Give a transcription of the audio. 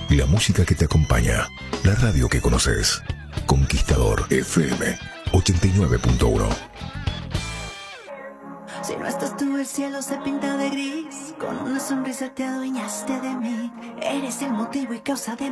La música que te acompaña. La radio que conoces. Conquistador FM 89.1. Si no estás tú, el cielo se pinta de gris. Con una sonrisa te adueñaste de mí. Eres el motivo y causa de